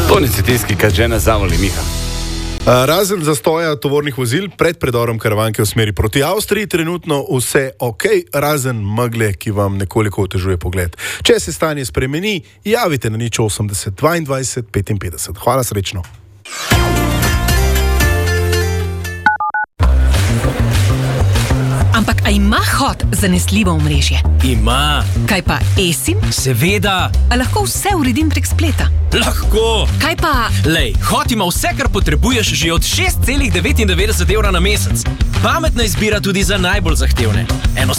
Konec je tiski, kad žena zavoli Miha. Razen zastoja tovornih vozil pred predorom Karavanke v smeri proti Avstriji, trenutno vse ok, razen megle, ki vam nekoliko otežuje pogled. Če se stanje spremeni, javite na 080 22 55. Hvala, srečno. Ampak a ima Hot zanesljivo omrežje? Ima. Kaj pa eSIM? Seveda. A lahko vse uredim prek spleta? Lahko. Kaj pa... Lej, Hot ima vse, kar potrebuješ že od 6,99 € na mesec. Pametna izbira tudi za najbolj zahtevne.